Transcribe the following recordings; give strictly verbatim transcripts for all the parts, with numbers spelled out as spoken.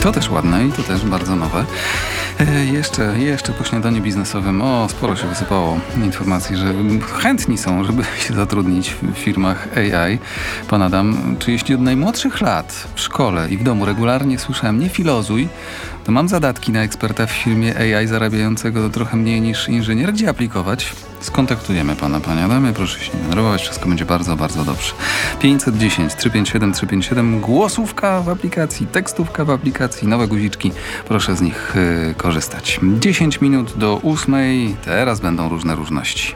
To też ładne i to też bardzo nowe. E, jeszcze, jeszcze po śniadaniu biznesowym, o, sporo się wysypało informacji, że chętni są, żeby się zatrudnić w firmach A I. Pan Adam, czy jeśli od najmłodszych lat w szkole i w domu regularnie słyszałem nie filozuj, to mam zadatki na eksperta w firmie A I zarabiającego trochę mniej niż inżynier. Gdzie aplikować? Skontaktujemy pana, panie Adamie. Proszę się nie denerwować. Wszystko będzie bardzo, bardzo dobrze. pięćset dziesięć trzysta pięćdziesiąt siedem trzysta pięćdziesiąt siedem. Głosówka w aplikacji, tekstówka w aplikacji, nowe guziczki. Proszę z nich yy, korzystać. dziesięć minut do ósmej. Teraz będą różne różności.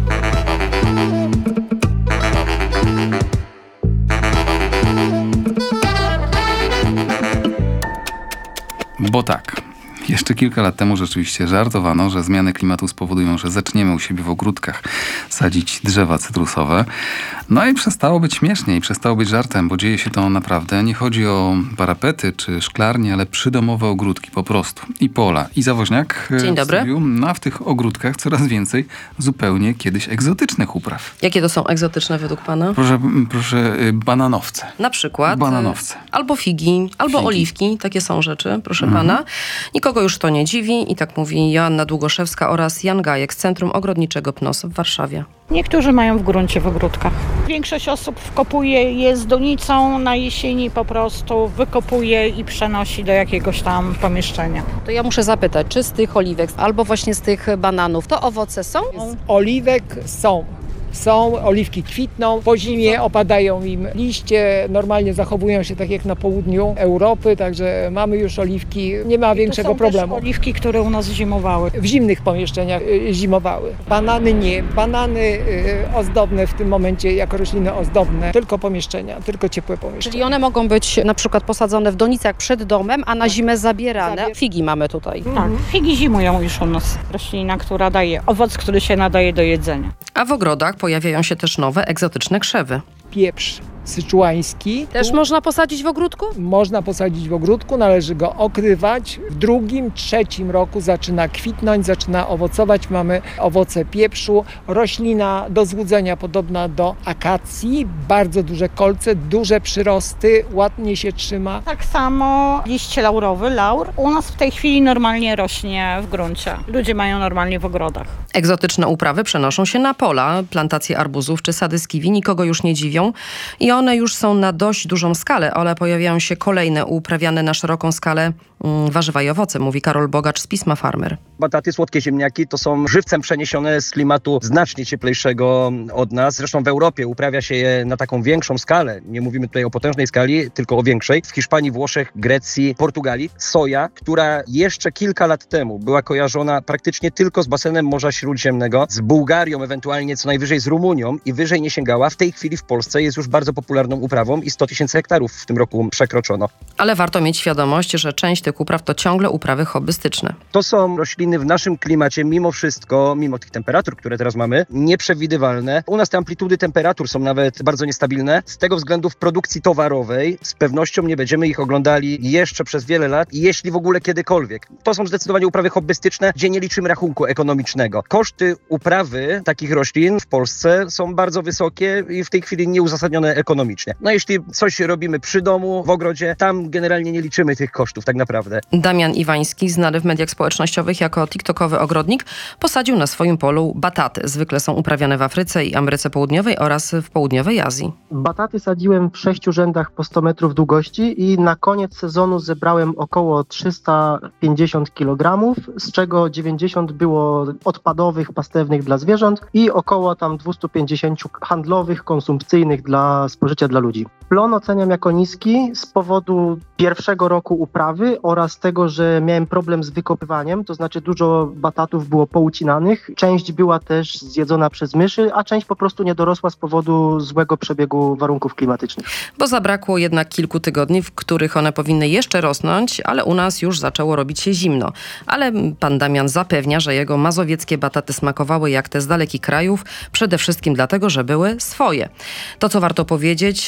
Bo tak, jeszcze kilka lat temu rzeczywiście żartowano, że zmiany klimatu spowodują, że zaczniemy u siebie w ogródkach sadzić drzewa cytrusowe. No i przestało być śmiesznie i przestało być żartem, bo dzieje się to naprawdę. Nie chodzi o parapety czy szklarnie, ale przydomowe ogródki po prostu. I Pola, i Zawoźniak. Dzień dobry. Studiu, no a w tych ogródkach coraz więcej zupełnie kiedyś egzotycznych upraw. Jakie to są egzotyczne według pana? Proszę, proszę bananowce. Na przykład? Bananowce. Albo figi, albo Figi. oliwki. Takie są rzeczy, proszę Mhm. pana. Nikogo już to nie dziwi i tak mówi Joanna Długoszewska oraz Jan Gajek z Centrum Ogrodniczego P N O S w Warszawie. Niektórzy mają w gruncie, w ogródkach. Większość osób wkopuje je z donicą na jesieni, po prostu wykopuje i przenosi do jakiegoś tam pomieszczenia. To ja muszę zapytać, czy z tych oliwek albo właśnie z tych bananów to owoce są? Oliwek są. Są, oliwki kwitną, po zimie opadają im liście, normalnie zachowują się tak jak na południu Europy, także mamy już oliwki, nie ma większego są problemu. Też oliwki, które u nas zimowały. W zimnych pomieszczeniach y, zimowały. Banany nie, banany y, ozdobne w tym momencie jako rośliny ozdobne, tylko pomieszczenia, tylko ciepłe pomieszczenia. Czyli one mogą być na przykład posadzone w donicach przed domem, a na zimę zabierane. Zabier- Figi mamy tutaj. Tak, figi zimują już u nas. Roślina, która daje owoc, który się nadaje do jedzenia. A w ogrodach pojawiają się też nowe, egzotyczne krzewy. Pieprz syczuański. Też Tu można posadzić w ogródku? można posadzić w ogródku, należy go okrywać. W drugim, trzecim roku zaczyna kwitnąć, zaczyna owocować. Mamy owoce pieprzu. Roślina do złudzenia podobna do akacji. Bardzo duże kolce, duże przyrosty, ładnie się trzyma. Tak samo liście laurowy, laur, u nas w tej chwili normalnie rośnie w gruncie. Ludzie mają normalnie w ogrodach. Egzotyczne uprawy przenoszą się na pola. Plantacje arbuzów czy sady z kiwi nikogo już nie dziwią. I one już są na dość dużą skalę, ale pojawiają się kolejne uprawiane na szeroką skalę mm, warzywa i owoce, mówi Karol Bogacz z Pisma Farmer. Bataty, słodkie ziemniaki to są żywcem przeniesione z klimatu znacznie cieplejszego od nas. Zresztą w Europie uprawia się je na taką większą skalę. Nie mówimy tutaj o potężnej skali, tylko o większej. W Hiszpanii, Włoszech, Grecji, Portugalii. Soja, która jeszcze kilka lat temu była kojarzona praktycznie tylko z basenem Morza Śródziemnego, z Bułgarią, ewentualnie co najwyżej z Rumunią i wyżej nie sięgała. W tej chwili w Polsce jest już bardzo popularną uprawą i sto tysięcy hektarów w tym roku przekroczono. Ale warto mieć świadomość, że część tych upraw to ciągle uprawy hobbystyczne. To są rośliny w naszym klimacie mimo wszystko, mimo tych temperatur, które teraz mamy, nieprzewidywalne. U nas te amplitudy temperatur są nawet bardzo niestabilne. Z tego względu w produkcji towarowej z pewnością nie będziemy ich oglądali jeszcze przez wiele lat, jeśli w ogóle kiedykolwiek. To są zdecydowanie uprawy hobbystyczne, gdzie nie liczymy rachunku ekonomicznego. Koszty uprawy takich roślin w Polsce są bardzo wysokie i w tej chwili nieuzasadnione ekonomicznie. No jeśli coś robimy przy domu, w ogrodzie, tam generalnie nie liczymy tych kosztów tak naprawdę. Damian Iwański, znany w mediach społecznościowych jako tiktokowy ogrodnik, posadził na swoim polu bataty. Zwykle są uprawiane w Afryce i Ameryce Południowej oraz w południowej Azji. Bataty sadziłem w sześciu rzędach po sto metrów długości i na koniec sezonu zebrałem około trzysta pięćdziesiąt kilogramów, z czego dziewięćdziesiąt było odpadowych, pastewnych dla zwierząt i około tam dwieście pięćdziesiąt handlowych, konsumpcyjnych dla spożycia dla ludzi. Plon oceniam jako niski z powodu pierwszego roku uprawy oraz tego, że miałem problem z wykopywaniem, to znaczy dużo batatów było poucinanych, część była też zjedzona przez myszy, a część po prostu nie dorosła z powodu złego przebiegu warunków klimatycznych. Bo zabrakło jednak kilku tygodni, w których one powinny jeszcze rosnąć, ale u nas już zaczęło robić się zimno. Ale pan Damian zapewnia, że jego mazowieckie bataty smakowały jak te z dalekich krajów, przede wszystkim dlatego, że były swoje. To, co warto powiedzieć, to,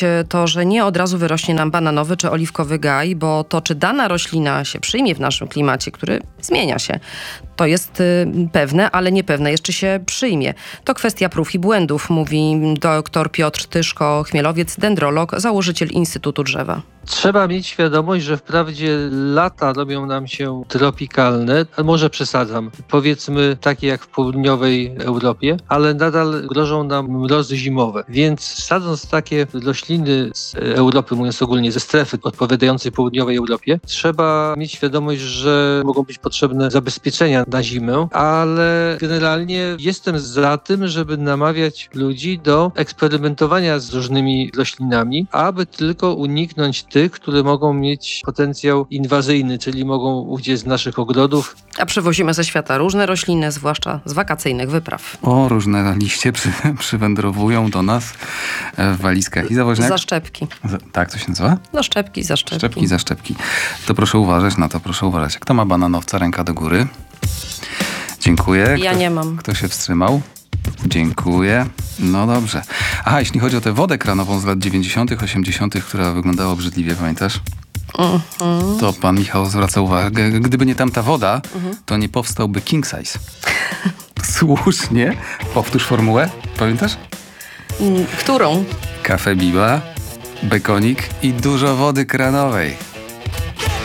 że nie od razu wyrośnie nam bananowy czy oliwkowy gaj, bo to, czy dana roślina się przyjmie w naszym klimacie, który zmienia się, to jest y, pewne, ale niepewne jest, czy się przyjmie. To kwestia prób i błędów, mówi dr Piotr Tyszko-Chmielowiec, dendrolog, założyciel Instytutu Drzewa. Trzeba mieć świadomość, że wprawdzie lata robią nam się tropikalne, a może przesadzam, powiedzmy takie jak w południowej Europie, ale nadal grożą nam mrozy zimowe. Więc sadząc takie rośliny z Europy, mówiąc ogólnie ze strefy odpowiadającej południowej Europie, trzeba mieć świadomość, że mogą być potrzebne zabezpieczenia na zimę, ale generalnie jestem za tym, żeby namawiać ludzi do eksperymentowania z różnymi roślinami, aby tylko uniknąć tych, które mogą mieć potencjał inwazyjny, czyli mogą uciec z naszych ogrodów. A przywozimy ze świata różne rośliny, zwłaszcza z wakacyjnych wypraw. O, różne liście przy, przywędrowują do nas w walizkach. I zawoźniak? Zaszczepki. Za, tak, to się nazywa? No szczepki, zaszczepki. Szczepki, zaszczepki. To proszę uważać na to, proszę uważać. Kto ma bananowca, ręka do góry. Dziękuję. Ja Kto, nie mam. Kto się wstrzymał? Dziękuję. No dobrze. Aha, jeśli chodzi o tę wodę kranową z lat dziewięćdziesiątych, osiemdziesiątych, która wyglądała obrzydliwie, pamiętasz? Mhm. To pan Michał zwraca uwagę, gdyby nie tamta woda, to nie powstałby king size. Słusznie. Powtórz formułę. Pamiętasz? Mm, Którą? Kafe Biba, bekonik i dużo wody kranowej.